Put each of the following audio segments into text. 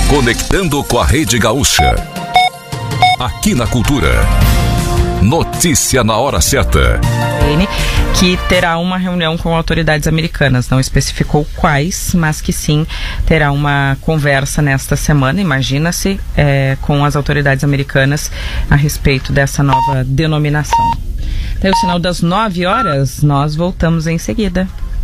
Conectando com a Rede Gaúcha. Aqui na Cultura. Notícia na hora certa. Que terá uma reunião com autoridades americanas. Não especificou quais, mas que sim terá uma conversa nesta semana, imagina-se, com as autoridades americanas a respeito dessa nova denominação. Tem o sinal das 9 horas, nós voltamos em seguida.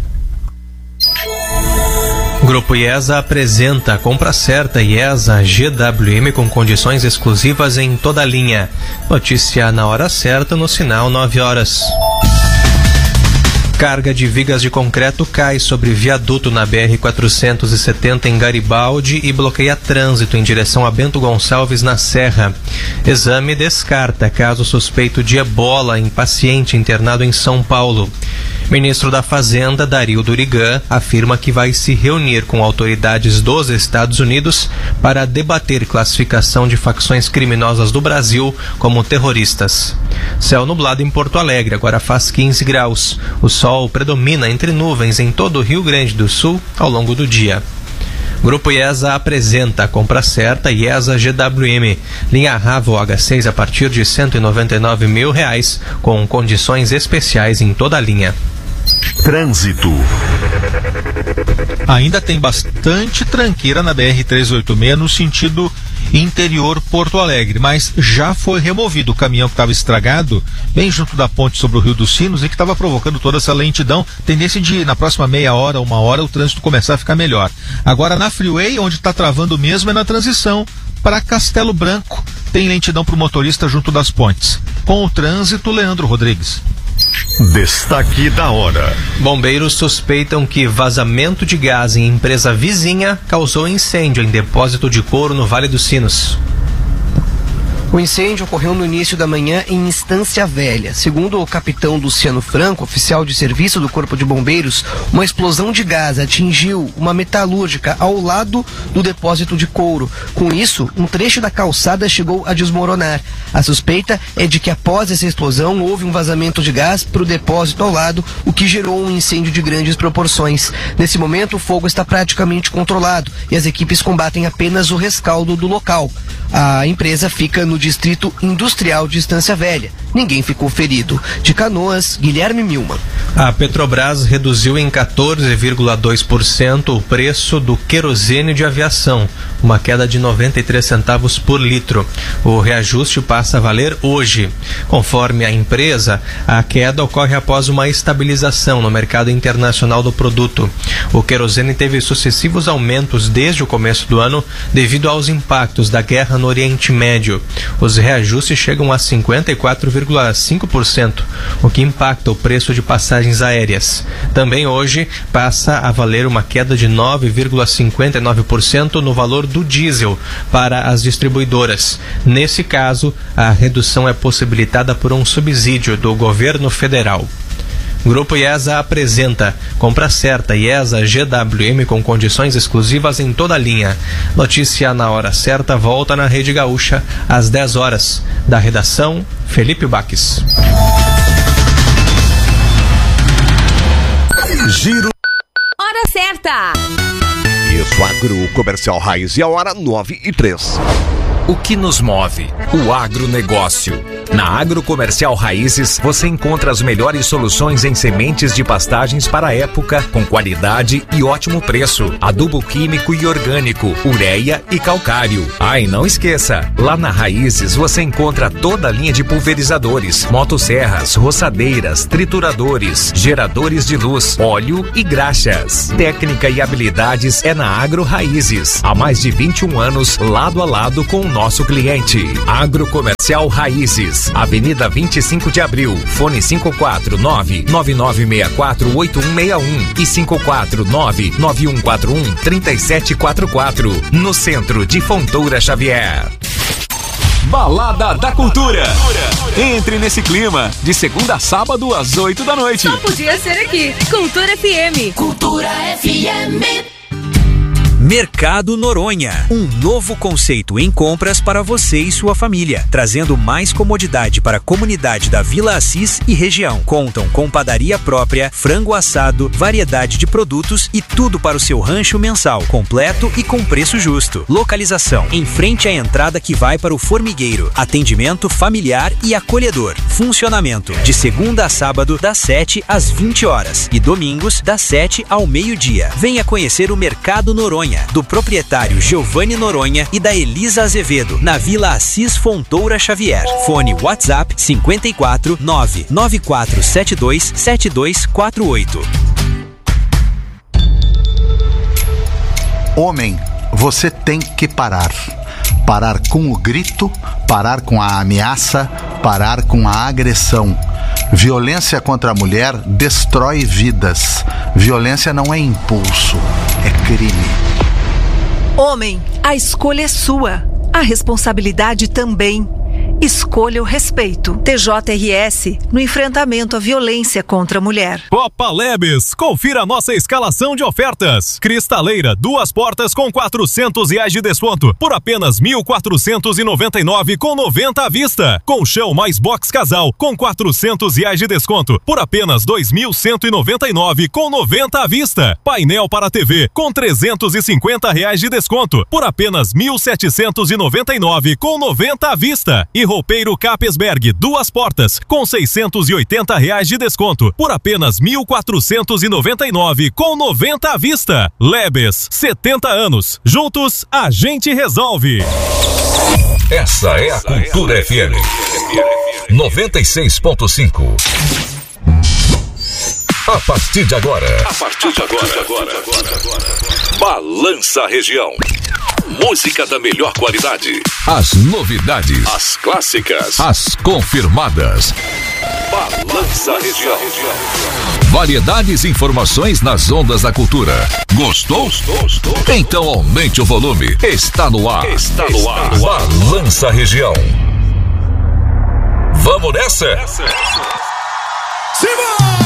Grupo IESA apresenta a compra certa IESA GWM com condições exclusivas em toda a linha. Notícia na hora certa no sinal 9 horas. Carga de vigas de concreto cai sobre viaduto na BR-470 em Garibaldi e bloqueia trânsito em direção a Bento Gonçalves na Serra. Exame descarta caso suspeito de ebola em paciente internado em São Paulo. Ministro da Fazenda, Dario Durigan, afirma que vai se reunir com autoridades dos Estados Unidos para debater classificação de facções criminosas do Brasil como terroristas. Céu nublado em Porto Alegre, agora faz 15 graus. O sol predomina entre nuvens em todo o Rio Grande do Sul ao longo do dia. Grupo IESA apresenta a compra certa IESA GWM. Linha Ravo H6 a partir de R$ 199 mil, com condições especiais em toda a linha. Trânsito. Ainda tem bastante tranqueira na BR-386 no sentido interior Porto Alegre, mas já foi removido o caminhão que estava estragado bem junto da ponte sobre o Rio dos Sinos e que estava provocando toda essa lentidão. Tendência de na próxima meia hora, uma hora, o trânsito começar a ficar melhor. Agora na Freeway, onde está travando mesmo é na transição para Castelo Branco. Tem lentidão para o motorista junto das pontes. Com o trânsito, Leandro Rodrigues. Destaque da hora. Bombeiros suspeitam que vazamento de gás em empresa vizinha causou incêndio em depósito de couro no Vale dos Sinos. O incêndio ocorreu no início da manhã em Estância Velha. Segundo o capitão Luciano Franco, oficial de serviço do Corpo de Bombeiros, uma explosão de gás atingiu uma metalúrgica ao lado do depósito de couro. Com isso, um trecho da calçada chegou a desmoronar. A suspeita é de que após essa explosão houve um vazamento de gás para o depósito ao lado, o que gerou um incêndio de grandes proporções. Nesse momento, o fogo está praticamente controlado e as equipes combatem apenas o rescaldo do local. A empresa fica no Distrito Industrial de Estância Velha. Ninguém ficou ferido. De Canoas, Guilherme Milman. A Petrobras reduziu em 14,2% o preço do querosene de aviação, uma queda de 93 centavos por litro. O reajuste passa a valer hoje. Conforme a empresa, a queda ocorre após uma estabilização no mercado internacional do produto. O querosene teve sucessivos aumentos desde o começo do ano devido aos impactos da guerra no Oriente Médio. Os reajustes chegam a 54,5%, o que impacta o preço de passagens aéreas. Também hoje passa a valer uma queda de 9,59% no valor do diesel para as distribuidoras. Nesse caso, a redução é possibilitada por um subsídio do governo federal. Grupo IESA apresenta compra certa IESA GWM com condições exclusivas em toda a linha. Notícia na hora certa volta na Rede Gaúcha às 10 horas. Da redação, Felipe Baques. Giro. Hora certa. Isso, Agrocomercial Raiz. E a hora 9h03. O que nos move? O agronegócio. Na Agrocomercial Raízes, você encontra as melhores soluções em sementes de pastagens para a época, com qualidade e ótimo preço. Adubo químico e orgânico, ureia e calcário. Ah, e não esqueça, lá na Raízes você encontra toda a linha de pulverizadores, motosserras, roçadeiras, trituradores, geradores de luz, óleo e graxas. Técnica e habilidades é na Agro Raízes. Há mais de 21 anos, lado a lado com o nosso cliente. Agrocomercial Raízes, Avenida 25 de Abril, fone 549-9964-8161 e 549-9141-3744, no centro de Fontoura Xavier. Balada da Cultura. Entre nesse clima, de segunda a sábado às 8 da noite. Só podia ser aqui, Cultura FM. Cultura FM. Mercado Noronha, um novo conceito em compras para você e sua família, trazendo mais comodidade para a comunidade da Vila Assis e região. Contam com padaria própria, frango assado, variedade de produtos e tudo para o seu rancho mensal, completo e com preço justo. Localização: em frente à entrada que vai para o formigueiro. Atendimento familiar e acolhedor. Funcionamento: de segunda a sábado, das 7 às 20 horas e domingos, das 7 ao meio-dia. Venha conhecer o Mercado Noronha, do proprietário Giovanni Noronha e da Elisa Azevedo, na Vila Assis Fontoura Xavier. Fone WhatsApp 54 99472 7248. Homem, você tem que parar. Parar com o grito, parar com a ameaça, parar com a agressão. Violência contra a mulher destrói vidas. Violência não é impulso, é crime. Homem, a escolha é sua. A responsabilidade também. Escolha o respeito. TJRS no enfrentamento à violência contra a mulher. Copa Lebes, confira nossa escalação de ofertas. Cristaleira, 2 portas com R$400 de desconto, por apenas R$1.499,90 à vista. Colchão mais box casal, com R$400 de desconto, por apenas R$2.199,90 à vista. Painel para TV, com R$350 de desconto, por apenas R$1.799,90 à vista. E roupeiro Capesberg, 2 portas, com R$680 de desconto, por apenas R$1.499,90 à vista. Lebes, 70 anos. Juntos, a gente resolve. Essa é a Cultura FM 96.5. A partir de agora. Balança a Região. Música da melhor qualidade. As novidades. As clássicas. As confirmadas. Balança a Região. Variedades e informações nas ondas da cultura. Gostou? Então aumente o volume. Está no ar. Balança a Região. Vamos nessa? Simão!